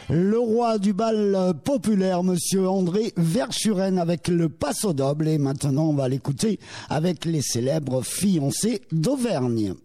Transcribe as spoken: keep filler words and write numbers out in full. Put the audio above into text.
Le roi du bal populaire, monsieur André Verschuren, avec le Paso Doble. Et maintenant, on va l'écouter avec les célèbres fiancés d'Auvergne.